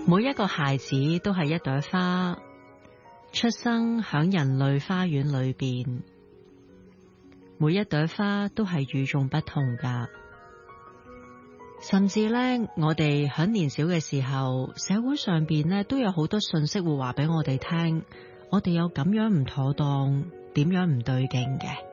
每一個孩子都係一朵花，出生響人類花園裏邊。每一朵花都係與眾不同噶，甚至呢，我哋響年少嘅時候，社會上邊呢都有好多信息會話俾我哋聽，我哋有咁樣唔妥當，點樣唔對勁嘅。